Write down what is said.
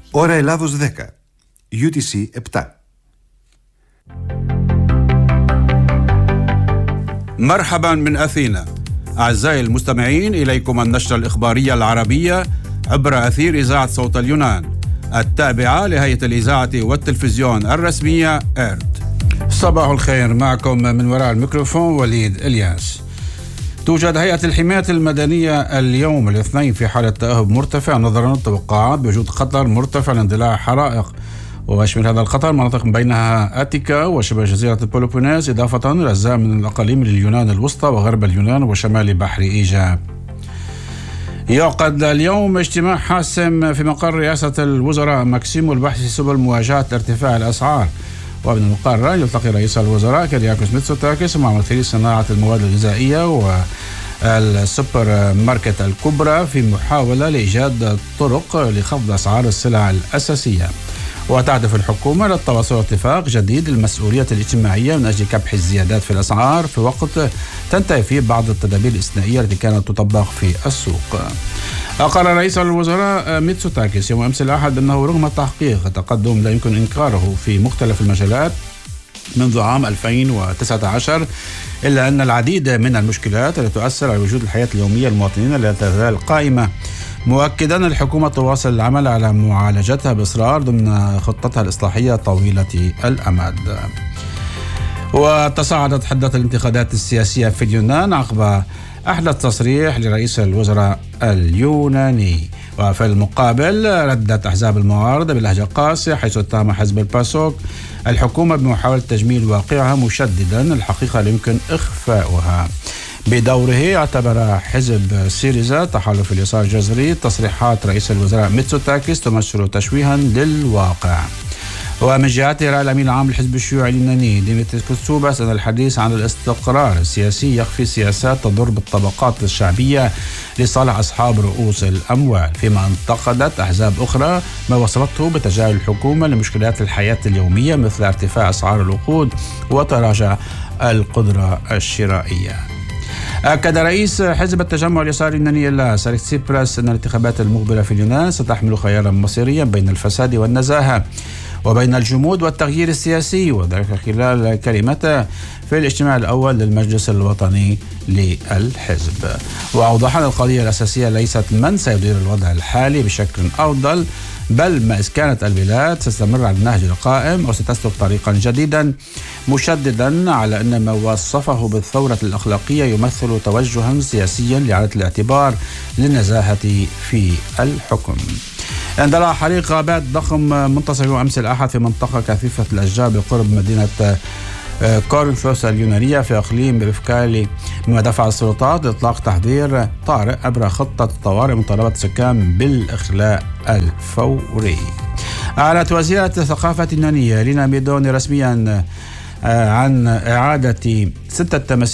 Ώρα Ελλάδος 10, UTC 7. مرحبا من أثينا. أعزائي المستمعين، إليكم النشرة الإخبارية العربية عبر أثير إذاعة صوت اليونان التابعة لهيئة الإذاعة والتلفزيون الرسمية إيرت. صباح الخير، معكم من وراء الميكروفون وليد إلياس. توجد هيئة الحماية المدنية اليوم الاثنين في حالة تأهب مرتفع نظرا للتوقعات بوجود خطر مرتفع لاندلاع حرائق، ويشمل هذا الخطر مناطق بينها آتيكا وشبه جزيرة البولوبونيس، إضافة إلى أجزاء من الأقاليم لليونان الوسطى وغرب اليونان وشمال بحر إيجا. يعقد اليوم اجتماع حاسم في مقر رئاسة الوزراء ماكسيمو البحث في سبل مواجهة ارتفاع الأسعار، ومن المقرر يلتقي رئيس الوزراء كيرياكوس ميتسوتاكيس مع ممثلي صناعة المواد الغذائية والسوبر ماركت الكبرى في محاولة لإيجاد طرق لخفض أسعار السلع الأساسية. وتهدف الحكومة للتوصل اتفاق جديد للمسؤولية الاجتماعية من أجل كبح الزيادات في الأسعار في وقت تنتهي فيه بعض التدابير الاستثنائية التي كانت تطبق في السوق. أقر رئيس الوزراء ميتسوتاكيس يوم أمس الأحد بأنه رغم تحقيق تقدم لا يمكن إنكاره في مختلف المجالات منذ عام 2019، إلا أن العديد من المشكلات التي تؤثر على وجود الحياة اليومية للمواطنين لا تزال قائمة، مؤكدا الحكومة تواصل العمل على معالجتها بإصرار ضمن خطتها الإصلاحية طويلة الأمد. وتصاعدت حدة الانتقادات السياسية في اليونان عقب أحدث تصريح لرئيس الوزراء اليوناني، وفي المقابل ردت أحزاب المعارضة بلهجة قاسية حيث اتهم حزب الباسوك الحكومة بمحاولة تجميل واقعها، مشددا الحقيقة لا يمكن إخفاؤها. بدوره اعتبر حزب سيريزا تحالف اليسار الجذري تصريحات رئيس الوزراء ميتسوتاكيس تمثل تشويها للواقع. ومن جهته رأى الأمين العام للحزب الشيوعي اليوناني ديمتريس كوتسوباس أن الحديث عن الاستقرار السياسي يخفي سياسات تضر بالطبقات الشعبية لصالح أصحاب رؤوس الأموال، فيما انتقدت أحزاب أخرى ما وصفته بتجاهل الحكومة لمشكلات الحياة اليومية مثل ارتفاع أسعار الوقود وتراجع القدرة الشرائية. أكد رئيس حزب التجمع اليساري اليوناني الأليكسيس تسيبراس أن الانتخابات المقبلة في اليونان ستحمل خيارا مصيريا بين الفساد والنزاهة وبين الجمود والتغيير السياسي، وذلك خلال كلمته في الاجتماع الأول للمجلس الوطني للحزب. وأوضح أن القضية الأساسية ليست من سيدير الوضع الحالي بشكل أفضل، بل ما إذا كانت البلاد ستستمر على النهج القائم أو ستسلك طريقا جديدا، مشددا على أن ما وصفه بالثورة الأخلاقية يمثل توجها سياسيا لإعادة الاعتبار للنزاهة في الحكم. اندلع حريق غابات ضخم منتصف يوم أمس الأحد في منطقة كثيفة الأشجار بقرب مدينة كورنثوس اليونانية في إقليم بفكالي، مما دفع السلطات لإطلاق تحذير طارئ عبر خطة طوارئ مطالبة السكان بالإخلاء الفوري. أعلنت وزيرة الثقافة اليونانية لينا ميدوني رسميا عن إعادة 6 تماثيل